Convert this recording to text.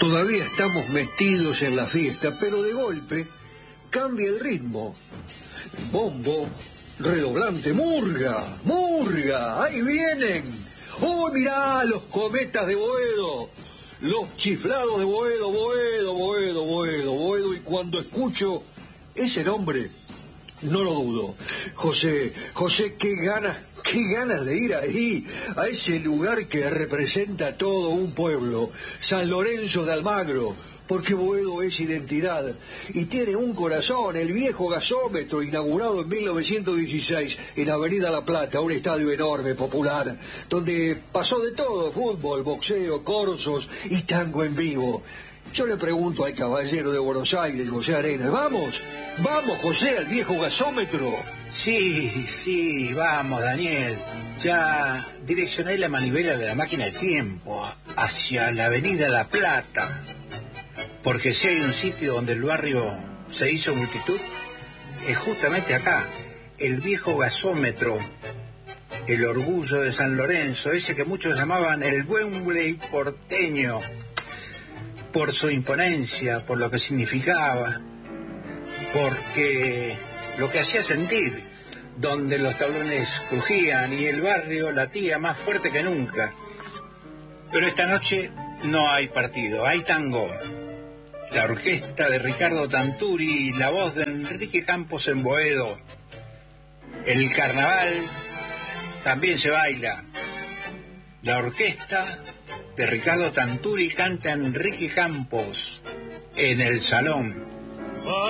Todavía estamos metidos en la fiesta, pero de golpe cambia el ritmo. Bombo, redoblante, murga, murga, ahí vienen. ¡Oh, mirá, los cometas de Boedo! Los chiflados de Boedo, Boedo, Boedo, Boedo, Boedo. Y cuando escucho ese nombre, no lo dudo. José, qué ganas de ir ahí, a ese lugar que representa a todo un pueblo, San Lorenzo de Almagro, porque Boedo es identidad y tiene un corazón, el viejo gasómetro, inaugurado en 1916 en Avenida La Plata, un estadio enorme, popular, donde pasó de todo, fútbol, boxeo, corsos y tango en vivo. Yo le pregunto al caballero de Buenos Aires, José Arenas, vamos, José, al viejo gasómetro. Sí, vamos, Daniel. Ya direccioné la manivela de la máquina del tiempo hacia la Avenida La Plata, porque si hay un sitio donde el barrio se hizo multitud, es justamente acá, el viejo gasómetro, el orgullo de San Lorenzo, ese que muchos llamaban el Wembley porteño, por su imponencia, por lo que significaba, porque lo que hacía sentir, donde los tablones crujían y el barrio latía más fuerte que nunca. Pero esta noche no hay partido, hay tango. La orquesta de Ricardo Tanturi y la voz de Enrique Campos en Boedo. El carnaval también se baila. La orquesta de Ricardo Tanturi canta Enrique Campos en el salón.